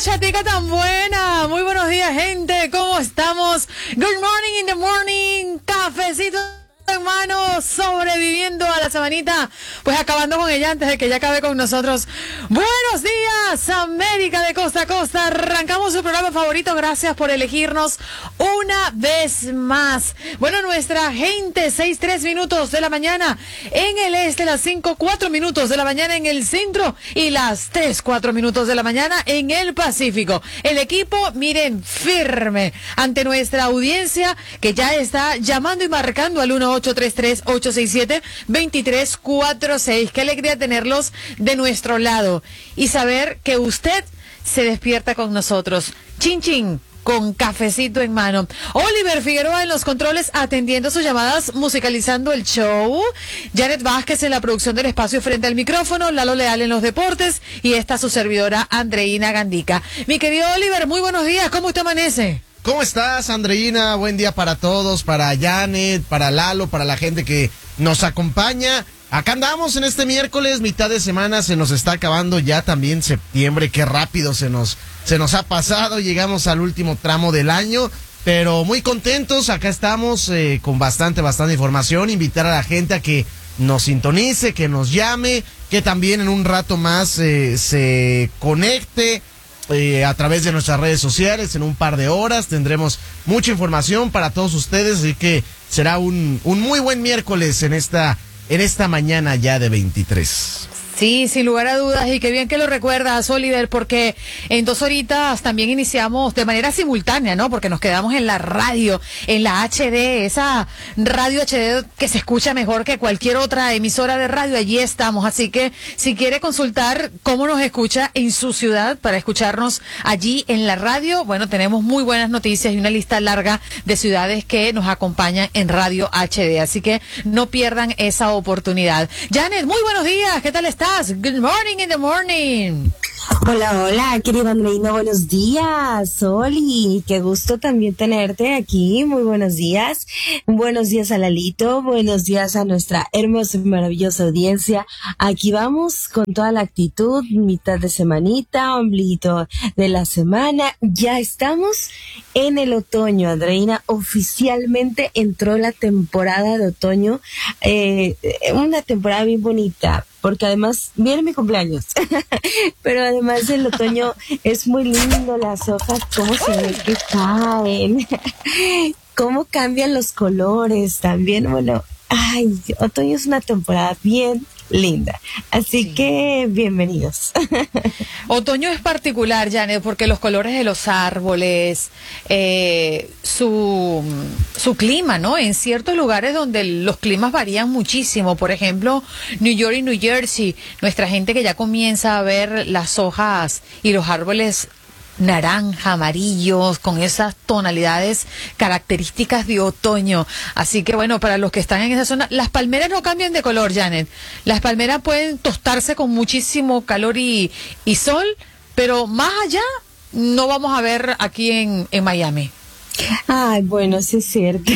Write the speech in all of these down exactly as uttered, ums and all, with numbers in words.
chatica tan buena. Muy buenos días, gente. ¿Cómo estamos? Good morning in the morning. Cafecito en mano, sobreviviendo a la semanita, pues acabando con ella antes de que ya acabe con nosotros. Buenos días, América de costa a costa. Arrancamos su programa favorito. Gracias por elegirnos una vez más. Bueno, nuestra gente, seis, tres minutos de la mañana en el este, las cinco, cuatro minutos de la mañana en el centro y las tres, cuatro minutos de la mañana en el Pacífico. El equipo, miren, firme ante nuestra audiencia que ya está llamando y marcando al uno ocho tres tres, ocho seis siete, dos tres cuatro seis. Qué alegría tenerlos de nuestro lado y saber que usted se despierta con nosotros. Chin chin, con cafecito en mano. Oliver Figueroa en los controles atendiendo sus llamadas, musicalizando el show. Janet Vázquez en la producción del espacio frente al micrófono. Lalo Leal en los deportes. Y esta su servidora, Andreina Gandica. Mi querido Oliver, muy buenos días. ¿Cómo usted amanece? ¿Cómo estás, Andreina? Buen día para todos, para Janet, para Lalo, para la gente que nos acompaña. Acá andamos en este miércoles, mitad de semana, se nos está acabando ya también septiembre. Qué rápido se nos, se nos ha pasado, llegamos al último tramo del año, pero muy contentos. Acá estamos eh, con bastante, bastante información. Invitar a la gente a que nos sintonice, que nos llame, que también en un rato más eh, se conecte. Eh, a través de nuestras redes sociales. En un par de horas tendremos mucha información para todos ustedes, así que será un, un muy buen miércoles en esta, en esta mañana ya de veintitrés. Sí, sin lugar a dudas, y qué bien que lo recuerdas, Oliver, porque en dos horitas también iniciamos de manera simultánea, ¿no? Porque nos quedamos en la radio, en la H D, esa radio H D que se escucha mejor que cualquier otra emisora de radio, allí estamos. Así que si quiere consultar cómo nos escucha en su ciudad para escucharnos allí en la radio, bueno, tenemos muy buenas noticias y una lista larga de ciudades que nos acompañan en Radio H D, así que no pierdan esa oportunidad. Janet, muy buenos días, ¿qué tal estás? Good morning in the morning. Hola, hola, querida Andreina, buenos días. Oli, qué gusto también tenerte aquí. Muy buenos días. Buenos días a Lalito, buenos días a nuestra hermosa y maravillosa audiencia. Aquí vamos con toda la actitud, mitad de semanita, ombliguito de la semana. Ya estamos en el otoño, Andreina. Oficialmente entró la temporada de otoño, eh, una temporada bien bonita, porque además viene mi cumpleaños, pero además el otoño es muy lindo, las hojas, cómo se ve que caen, cómo cambian los colores también. Bueno, ay, otoño es una temporada bien linda, así sí. Que bienvenidos. Otoño es particular, Janet, porque los colores de los árboles, eh, su, su clima, ¿no? En ciertos lugares donde los climas varían muchísimo, por ejemplo, New York y New Jersey, nuestra gente que ya comienza a ver las hojas y los árboles naranja, amarillos, con esas tonalidades características de otoño. Así que bueno, para los que están en esa zona, las palmeras no cambian de color, Janet. Las palmeras pueden tostarse con muchísimo calor y, y sol, pero más allá no vamos a ver aquí en, en Miami. Ay, bueno, sí es cierto.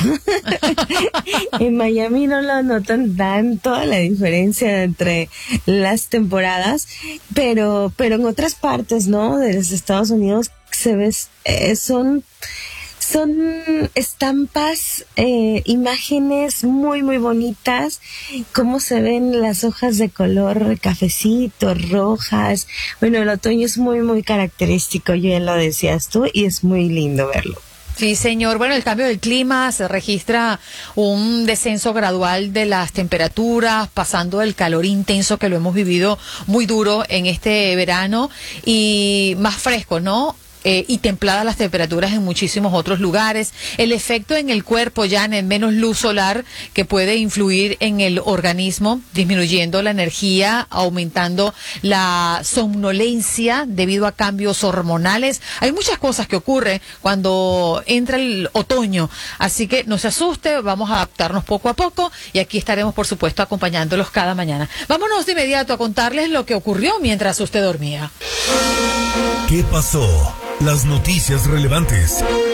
En Miami no lo notan tanto la diferencia entre las temporadas, pero pero en otras partes, ¿no? De los Estados Unidos se ve, eh, son son estampas, eh, imágenes muy muy bonitas, cómo se ven las hojas de color cafecito, rojas. Bueno, el otoño es muy muy característico, ya lo decías tú, y es muy lindo verlo. Sí, señor. Bueno, el cambio del clima, se registra un descenso gradual de las temperaturas, pasando el calor intenso que lo hemos vivido muy duro en este verano y más fresco, ¿no? Eh, y templadas las temperaturas en muchísimos otros lugares. El efecto en el cuerpo, ya en menos luz solar que puede influir en el organismo, disminuyendo la energía, aumentando la somnolencia debido a cambios hormonales. Hay muchas cosas que ocurren cuando entra el otoño, así que no se asuste, vamos a adaptarnos poco a poco y aquí estaremos, por supuesto, acompañándolos cada mañana. Vámonos de inmediato a contarles lo que ocurrió mientras usted dormía. ¿Qué pasó? Las noticias relevantes,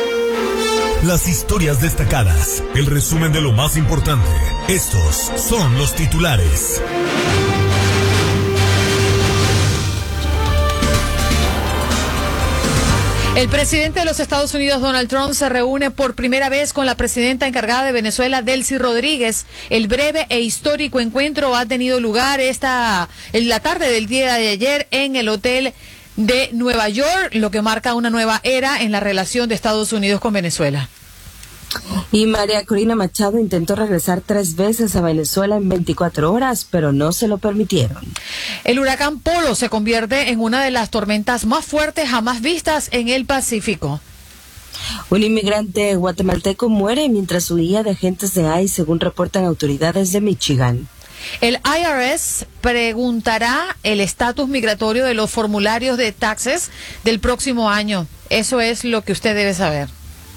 las historias destacadas, el resumen de lo más importante. Estos son los titulares. El presidente de los Estados Unidos, Donald Trump, se reúne por primera vez con la presidenta encargada de Venezuela, Delcy Rodríguez. El breve e histórico encuentro ha tenido lugar esta en la tarde del día de ayer en el hotel de Nueva York, lo que marca una nueva era en la relación de Estados Unidos con Venezuela. Y María Corina Machado intentó regresar tres veces a Venezuela en veinticuatro horas, pero no se lo permitieron. El huracán Polo se convierte en una de las tormentas más fuertes jamás vistas en el Pacífico. Un inmigrante guatemalteco muere mientras huía de agentes de I C E, según reportan autoridades de Michigan. El I R S preguntará el estatus migratorio de los formularios de taxes del próximo año. Eso es lo que usted debe saber.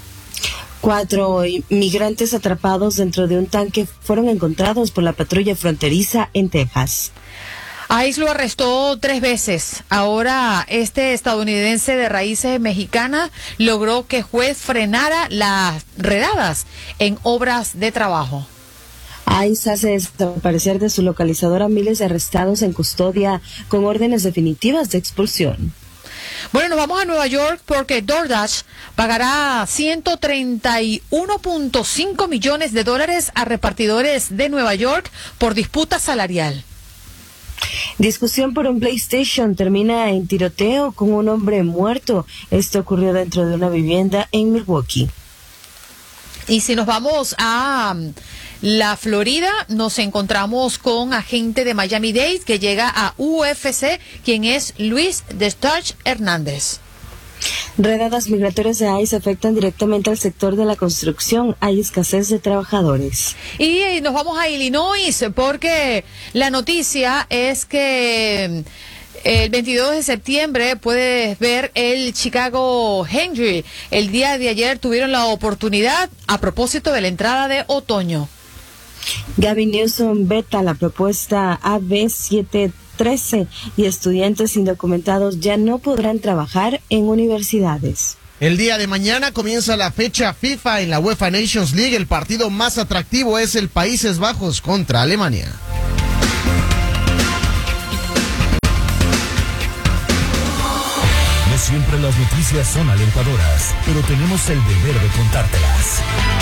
Cuatro inmigrantes atrapados dentro de un tanque fueron encontrados por la patrulla fronteriza en Texas. ICE lo arrestó tres veces. Ahora este estadounidense de raíces mexicanas logró que juez frenara las redadas en obras de trabajo. ICE hace desaparecer de su localizador a miles de arrestados en custodia con órdenes definitivas de expulsión. Bueno, nos vamos a Nueva York porque DoorDash pagará ciento treinta y uno punto cinco millones de dólares a repartidores de Nueva York por disputa salarial. Discusión por un PlayStation termina en tiroteo con un hombre muerto. Esto ocurrió dentro de una vivienda en Milwaukee. Y si nos vamos a la Florida, nos encontramos con agente de Miami-Dade que llega a U F C, quien es Luis Destach Hernández. Redadas migratorias de ICE afectan directamente al sector de la construcción. Hay escasez de trabajadores. Y nos vamos a Illinois porque la noticia es que el veintidós de septiembre puedes ver el Chicago Henry. El día de ayer tuvieron la oportunidad a propósito de la entrada de otoño. Gavin Newsom veta la propuesta A B setecientos trece y estudiantes indocumentados ya no podrán trabajar en universidades. El día de mañana comienza la fecha FIFA en la UEFA Nations League. El partido más atractivo es el Países Bajos contra Alemania. No siempre las noticias son alentadoras, pero tenemos el deber de contártelas.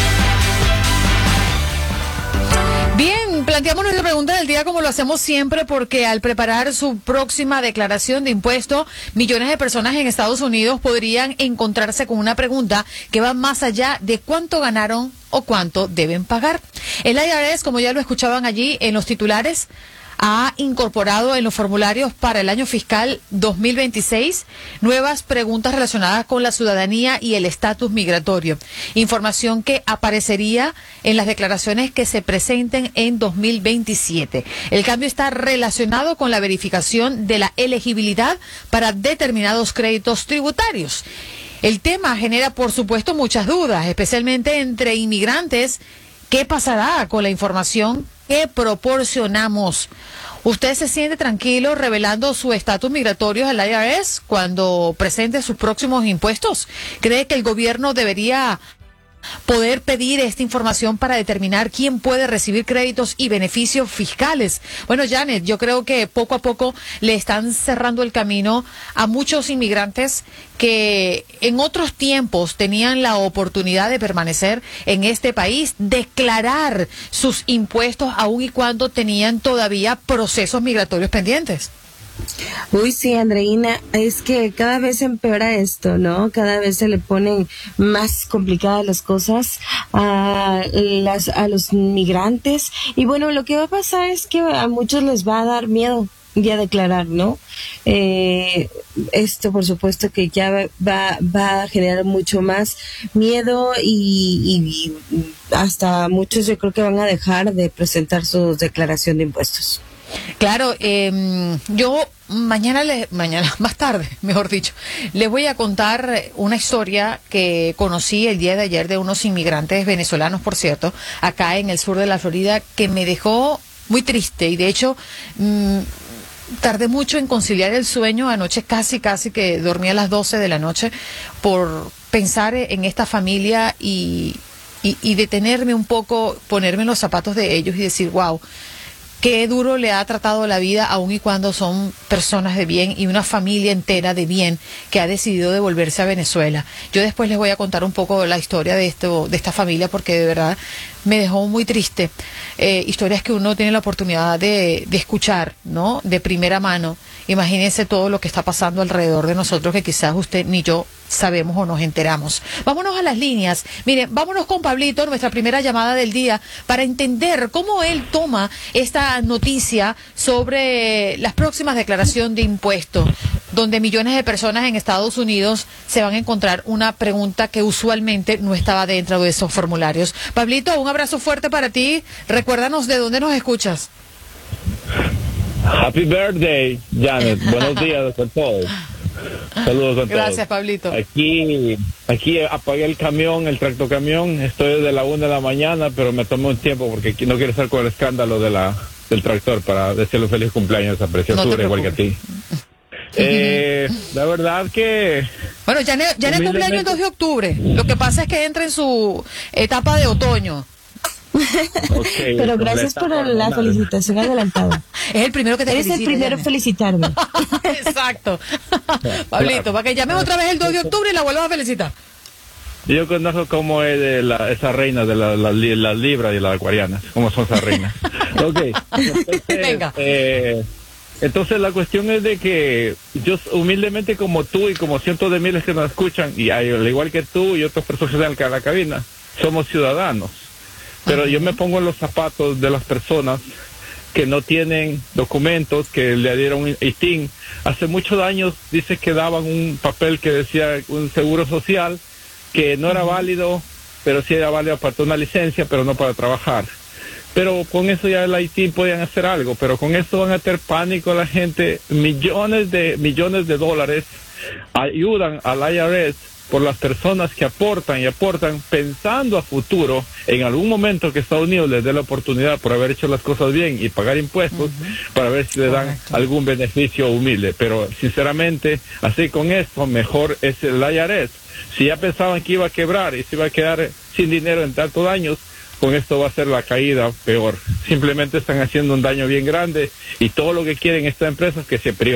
Bien, planteamos nuestra pregunta del día como lo hacemos siempre porque al preparar su próxima declaración de impuesto, millones de personas en Estados Unidos podrían encontrarse con una pregunta que va más allá de cuánto ganaron o cuánto deben pagar. El I R S, como ya lo escuchaban allí en los titulares, ha incorporado en los formularios para el año fiscal dos mil veintiséis nuevas preguntas relacionadas con la ciudadanía y el estatus migratorio. Información que aparecería en las declaraciones que se presenten en dos mil veintisiete. El cambio está relacionado con la verificación de la elegibilidad para determinados créditos tributarios. El tema genera, por supuesto, muchas dudas, especialmente entre inmigrantes. ¿Qué pasará con la información que proporcionamos? ¿Usted se siente tranquilo revelando su estatus migratorio al I R S cuando presente sus próximos impuestos? ¿Cree que el gobierno debería poder pedir esta información para determinar quién puede recibir créditos y beneficios fiscales? Bueno, Janet, yo creo que poco a poco le están cerrando el camino a muchos inmigrantes que en otros tiempos tenían la oportunidad de permanecer en este país, declarar sus impuestos aun y cuando tenían todavía procesos migratorios pendientes. Uy, sí, Andreina, es que cada vez empeora esto, ¿no? Cada vez se le ponen más complicadas las cosas a, las, a los migrantes. Y bueno, lo que va a pasar es que a muchos les va a dar miedo ya declarar, ¿no? Eh, esto, por supuesto, que ya va, va a generar mucho más miedo y, y hasta muchos yo creo que van a dejar de presentar su declaración de impuestos. Claro, eh, yo mañana, le, mañana, más tarde, mejor dicho, les voy a contar una historia que conocí el día de ayer de unos inmigrantes venezolanos, por cierto, acá en el sur de la Florida, que me dejó muy triste y de hecho mmm, tardé mucho en conciliar el sueño. Anoche casi, casi que dormí a las doce de la noche por pensar en esta familia y, y, y detenerme un poco, ponerme en los zapatos de ellos y decir, wow, qué duro le ha tratado la vida, aun y cuando son personas de bien y una familia entera de bien que ha decidido devolverse a Venezuela. Yo después les voy a contar un poco la historia de esto, de esta familia, porque de verdad me dejó muy triste. Eh, historias que uno tiene la oportunidad de, de escuchar, ¿no? De primera mano. Imagínense todo lo que está pasando alrededor de nosotros que quizás usted ni yo sabemos o nos enteramos. Vámonos a las líneas. Miren, vámonos con Pablito, nuestra primera llamada del día, para entender cómo él toma esta noticia sobre las próximas declaraciones de impuestos, donde millones de personas en Estados Unidos se van a encontrar una pregunta que usualmente no estaba dentro de esos formularios. Pablito, un abrazo fuerte para ti. Recuérdanos de dónde nos escuchas. Happy birthday, Janet. Buenos días a todos. Saludos a todos. Gracias, Pablito. Aquí, aquí apagué el camión, el tractocamión. Estoy desde la una de la mañana, pero me tomé un tiempo porque aquí no quiero estar con el escándalo de la del tractor para decirle feliz cumpleaños a preciosura, no igual que a ti. Eh, la verdad que... Bueno, ya el cumpleaños el dos de octubre. Lo que pasa es que entra en su etapa de otoño. Okay, pero gracias por la felicitación adelantada. Es el primero que te felicita. Eres el primero en felicitarme. Exacto. Pablito, claro. Para que llames otra vez el dos de octubre y la vuelvas a felicitar. Yo conozco cómo es de la, esa reina de las la, la, la libras y las acuarianas, cómo son esas reinas. Ok. Entonces, Venga. Eh, entonces la cuestión es de que yo humildemente como tú y como cientos de miles que nos escuchan, y hay, al igual que tú y otras personas que están en la cabina, somos ciudadanos. Pero yo me pongo en los zapatos de las personas que no tienen documentos, que le dieron I T I N. Hace muchos años dice que daban un papel que decía un seguro social, que no era válido, pero sí era válido para una licencia, pero no para trabajar. Pero con eso ya el I T I N podían hacer algo, pero con eso van a tener pánico a la gente. Millones de millones de dólares ayudan al I R S por las personas que aportan y aportan pensando a futuro, en algún momento que Estados Unidos les dé la oportunidad por haber hecho las cosas bien y pagar impuestos, uh-huh, para ver si le dan correcto, algún beneficio humilde. Pero sinceramente, así con esto, mejor es el I R S. Si ya pensaban que iba a quebrar y se iba a quedar sin dinero en tantos años, con esto va a ser la caída peor. Simplemente están haciendo un daño bien grande y todo lo que quieren estas empresas que se privan.